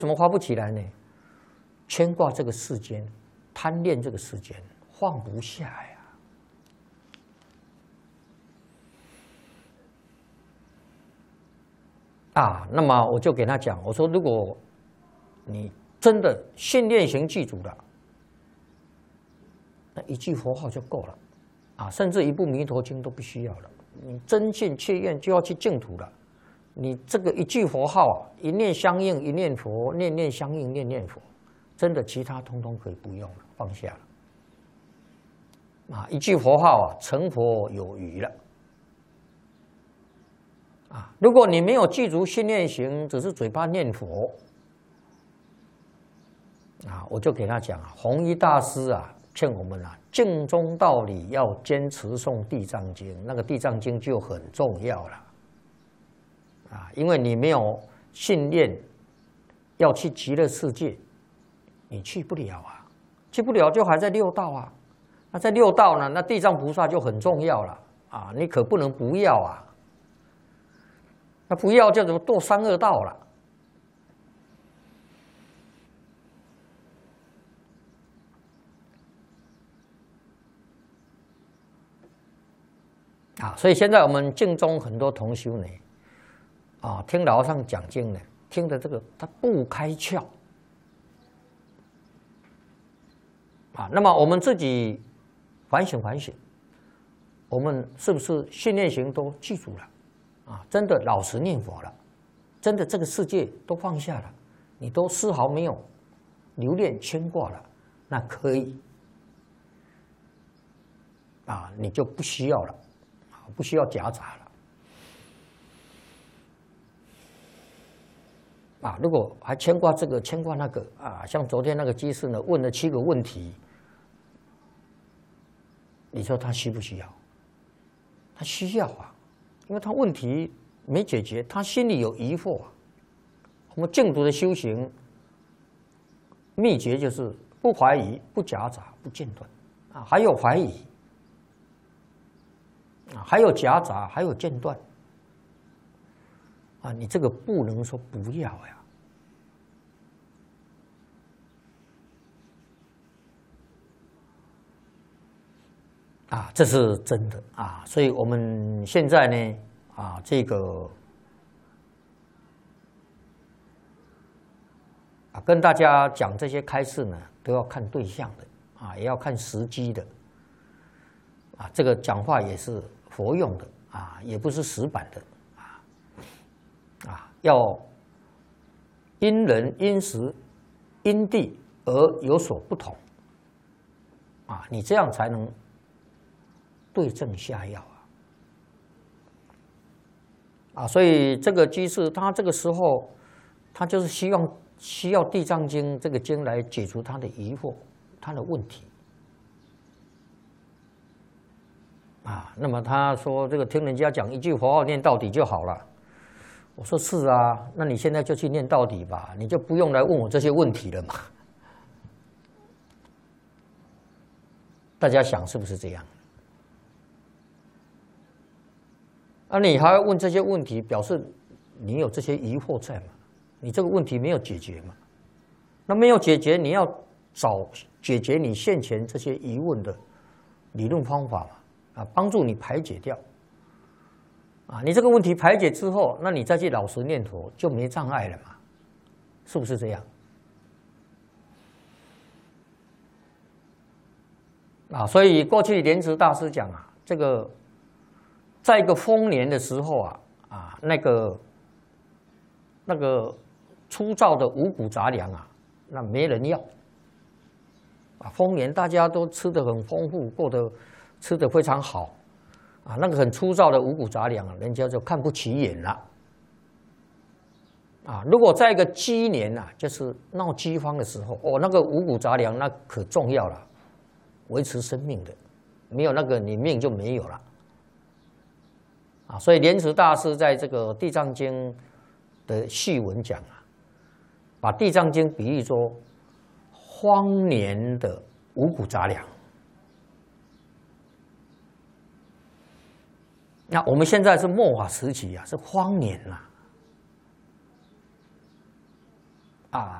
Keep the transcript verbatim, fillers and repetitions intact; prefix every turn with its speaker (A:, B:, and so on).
A: 怎么发不起来呢？牵挂这个世间，贪恋这个世间，放不下呀。啊，那么我就给他讲，我说如果你真的信念型记住了，那一句佛号就够了，啊，甚至一部弥陀经都不需要了。你真信切愿就要去净土了，你这个一句佛号啊，一念相应一念佛，念念相应念念佛，真的其他通通可以不用了，放下了。啊，一句佛号啊，成佛有余了。啊，如果你没有记住信念行，只是嘴巴念佛，啊，我就给他讲啊，弘一大师啊，劝我们啊，净宗道理要坚持诵地藏经，那个地藏经就很重要了。啊，因为你没有信念要去极乐世界，你去不了啊，去不了就还在六道啊。那在六道呢，那地藏菩萨就很重要了啊，你可不能不要啊。那不要就怎么堕三恶道了？啊，所以现在我们净宗很多同修呢，啊，听老和尚讲经呢，听的这个他不开窍。啊，那么我们自己反省反省，我们是不是信念行都记住了？啊，真的老实念佛了，真的这个世界都放下了，你都丝毫没有留恋牵挂了，那可以啊，你就不需要了，啊，不需要夹杂了。啊，如果还牵挂这个牵挂那个啊，像昨天那个居士呢问了七个问题，你说他需不需要？他需要啊。因为他问题没解决，他心里有疑惑啊。我们净土的修行秘诀就是不怀疑、不夹杂、不间断啊，还有怀疑啊，还有夹杂，还有间断啊，你这个不能说不要呀。啊，这是真的啊，所以我们现在呢，啊，这个啊，跟大家讲这些开示呢，都要看对象的啊，也要看时机的啊，这个讲话也是佛用的啊，也不是死板的啊，啊，要因人因时因地而有所不同啊，你这样才能对症下药啊！啊，所以这个居士他这个时候，他就是希望需要《地藏经》这个经来解除他的疑惑、他的问题。啊，那么他说这个听人家讲一句佛号念到底就好了。我说是啊，那你现在就去念到底吧，你就不用来问我这些问题了嘛。大家想是不是这样？啊，你还要问这些问题，表示你有这些疑惑在嘛？你这个问题没有解决嘛？那没有解决，你要找解决你现前这些疑问的理论方法嘛？啊，帮助你排解掉。啊，你这个问题排解之后，那你再去老实念佛就没障碍了嘛？是不是这样？啊，所以过去莲池大师讲啊，这个。在一个丰年的时候啊，啊，那个那个粗糙的五谷杂粮啊，那没人要。啊，丰年大家都吃得很丰富，过得吃得非常好，啊，那个很粗糙的五谷杂粮啊，人家就看不起眼了。啊，如果在一个饥年啊，就是闹饥荒的时候，哦，那个五谷杂粮那可重要了，维持生命的，没有那个你命就没有了。啊，所以莲池大师在这个《地藏经》的序文讲啊，把《地藏经》比喻作荒年的五谷杂粮。那我们现在是末法时期啊，是荒年啊。 啊。